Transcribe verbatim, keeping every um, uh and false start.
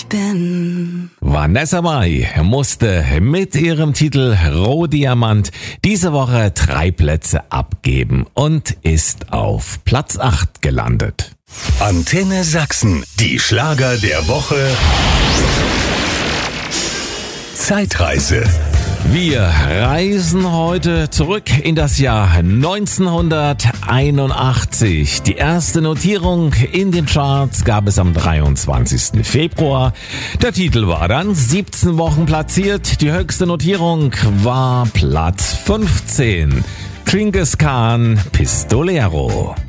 bin. Vanessa Mai musste mit ihrem Titel Rohdiamant diese Woche drei Plätze abgeben und ist auf Platz acht gelandet. Antenne Sachsen, die Schlager der Woche. Zeitreise. Wir reisen heute zurück in das Jahr neunzehnhunderteinundachtzig. Die erste Notierung in den Charts gab es am dreiundzwanzigsten Februar. Der Titel war dann siebzehn Wochen platziert. Die höchste Notierung war Platz fünfzehn. Genghis Khan, Pistolero.